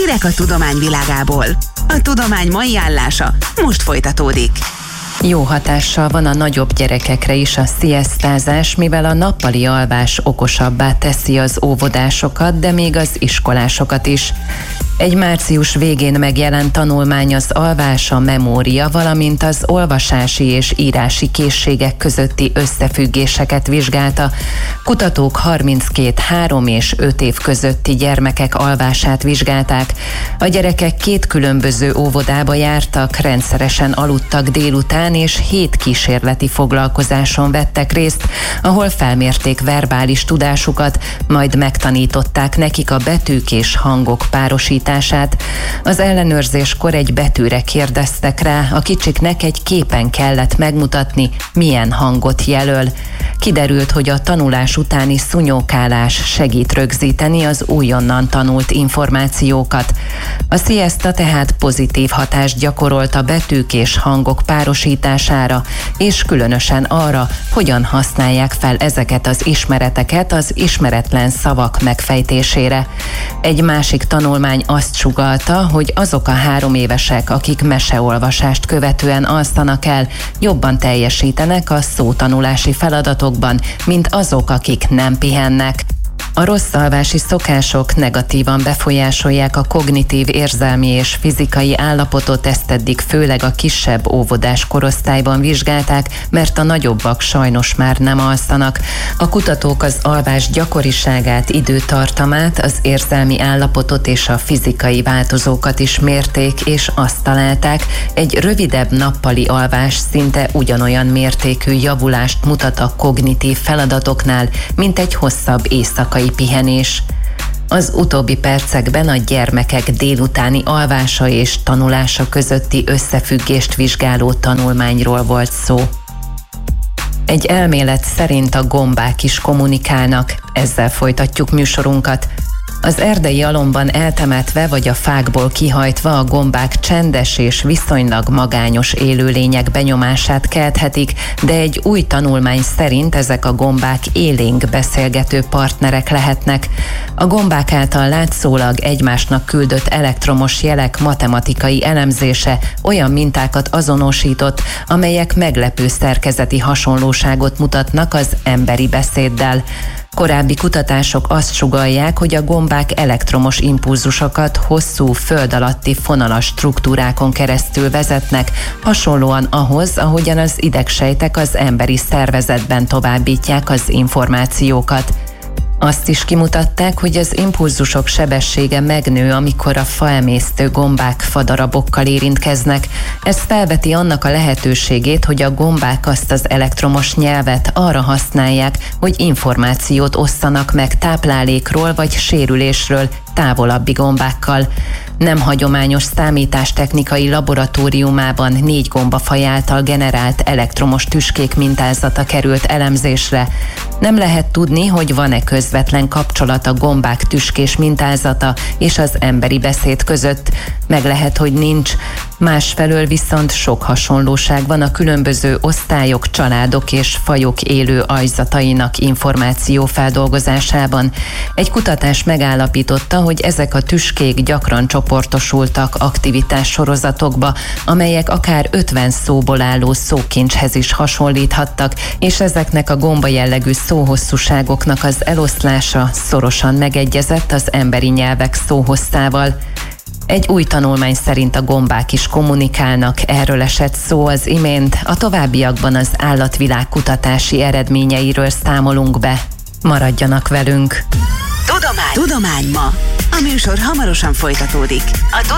Hírek a tudomány világából. A tudomány mai állása most folytatódik. Jó hatással van a nagyobb gyerekekre is a sziasztázás, mivel a nappali alvás okosabbá teszi az óvodásokat, de még az iskolásokat is. Egy március végén megjelent tanulmány az alvás, a memória, valamint az olvasási és írási készségek közötti összefüggéseket vizsgálta. Kutatók 32 3 és 5 év közötti gyermekek alvását vizsgálták. A gyerekek 2 különböző óvodába jártak, rendszeresen aludtak délután, és 7 kísérleti foglalkozáson vettek részt, ahol felmérték verbális tudásukat, majd megtanították nekik a betűk és hangok párosítását. Az ellenőrzéskor egy betűre kérdeztek rá, a kicsiknek egy képen kellett megmutatni, milyen hangot jelöl. Kiderült, hogy a tanulás utáni szunyókálás segít rögzíteni az újonnan tanult információkat. A szieszta tehát pozitív hatást gyakorolt a betűk és hangok párosítására, és különösen arra, hogyan használják fel ezeket az ismereteket az ismeretlen szavak megfejtésére. Egy másik tanulmány azt sugallta, hogy azok a 3 évesek, akik meseolvasást követően alszanak el, jobban teljesítenek a szótanulási feladatokban, mint azok, akik nem pihennek. A rossz alvási szokások negatívan befolyásolják a kognitív, érzelmi és fizikai állapotot, ezt eddig főleg a kisebb óvodás korosztályban vizsgálták, mert a nagyobbak sajnos már nem alszanak. A kutatók az alvás gyakoriságát, időtartamát, az érzelmi állapotot és a fizikai változókat is mérték, és azt találták, egy rövidebb nappali alvás szinte ugyanolyan mértékű javulást mutat a kognitív feladatoknál, mint egy hosszabb éjszakai pihenés. Az utóbbi percekben a gyermekek délutáni alvása és tanulása közötti összefüggést vizsgáló tanulmányról volt szó. Egy elmélet szerint a gombák is kommunikálnak, ezzel folytatjuk műsorunkat. Az erdei alomban eltemetve vagy a fákból kihajtva a gombák csendes és viszonylag magányos élőlények benyomását kelthetik, de egy új tanulmány szerint ezek a gombák élénk beszélgető partnerek lehetnek. A gombák által látszólag egymásnak küldött elektromos jelek matematikai elemzése olyan mintákat azonosított, amelyek meglepő szerkezeti hasonlóságot mutatnak az emberi beszéddel. Korábbi kutatások azt sugallják, hogy a gombák elektromos impulzusokat hosszú föld alatti fonalas struktúrákon keresztül vezetnek, hasonlóan ahhoz, ahogyan az idegsejtek az emberi szervezetben továbbítják az információkat. Azt is kimutatták, hogy az impulzusok sebessége megnő, amikor a faemésztő gombák fadarabokkal érintkeznek. Ez felveti annak a lehetőségét, hogy a gombák azt az elektromos nyelvet arra használják, hogy információt osszanak meg táplálékról vagy sérülésről távolabbi gombákkal. Nem hagyományos számítástechnikai laboratóriumában 4 gombafaj által generált elektromos tüskék mintázata került elemzésre. Nem lehet tudni, hogy van-e közvetlen kapcsolat a gombák tüskés mintázata és az emberi beszéd között. Meg lehet, hogy nincs. Másfelől viszont sok hasonlóság van a különböző osztályok, családok és fajok élő aljzatainak információfeldolgozásában. Egy kutatás megállapította, hogy ezek a tüskék gyakran csoportosultak aktivitássorozatokba, amelyek akár 50 szóból álló szókincshez is hasonlíthattak, és ezeknek a gomba jellegű szóhosszúságoknak az eloszlása szorosan megegyezett az emberi nyelvek szóhosszával. Egy új tanulmány szerint a gombák is kommunikálnak, erről esett szó az imént, a továbbiakban az állatvilág kutatási eredményeiről számolunk be. Maradjanak velünk! Tudomány ma! A műsor hamarosan folytatódik. A